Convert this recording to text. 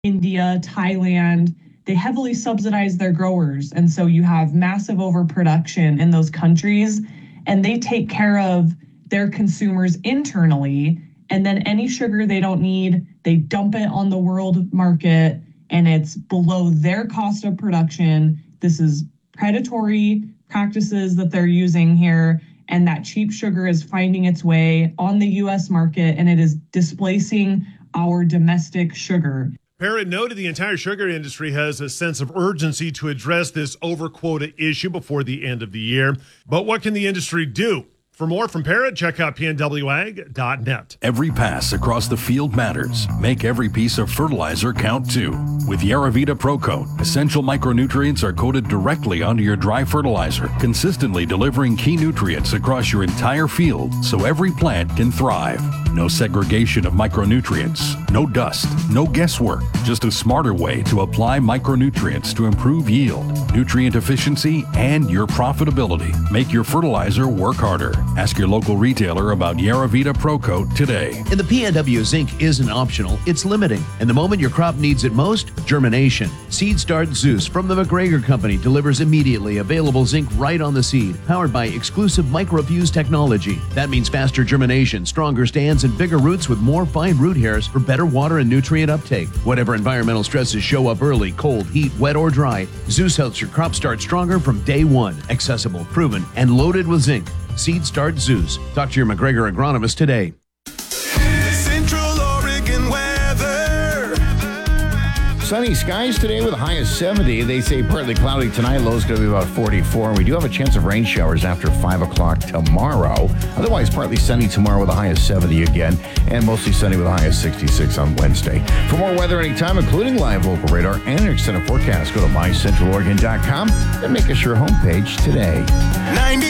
India, Thailand, they heavily subsidize their growers. And so you have massive overproduction in those countries, and they take care of their consumers internally. And then any sugar they don't need, they dump it on the world market, and it's below their cost of production. This is predatory practices that they're using here. And that cheap sugar is finding its way on the U.S. market, and it is displacing our domestic sugar. Parrott noted the entire sugar industry has a sense of urgency to address this overquota issue before the end of the year. But what can the industry do? For more from Parrott, check out pnwag.net. Every pass across the field matters. Make every piece of fertilizer count too. With Yaravita Pro Coat, essential micronutrients are coated directly onto your dry fertilizer, consistently delivering key nutrients across your entire field so every plant can thrive. No segregation of micronutrients, no dust, no guesswork, just a smarter way to apply micronutrients to improve yield, nutrient efficiency, and your profitability. Make your fertilizer work harder. Ask your local retailer about Yaravita Pro Coat today. In the PNW, zinc isn't optional, it's limiting. And the moment your crop needs it most, germination. Seed Start Zeus from the McGregor Company delivers immediately available zinc right on the seed, powered by exclusive microfuse technology. That means faster germination, stronger stands, and bigger roots with more fine root hairs for better water and nutrient uptake. Whatever environmental stresses show up early, cold, heat, wet, or dry, Zeus helps your crop start stronger from day one. Accessible, proven, and loaded with zinc. Seed Start Zeus. Talk to your McGregor agronomist today. Central Oregon weather. Sunny skies today with a high of 70. They say partly cloudy tonight. Low is going to be about 44. We do have a chance of rain showers after 5 o'clock tomorrow. Otherwise, partly sunny tomorrow with a high of 70 again. And mostly sunny with a high of 66 on Wednesday. For more weather anytime, including live local radar and an extended forecast, go to mycentraloregon.com and make us your homepage today. 90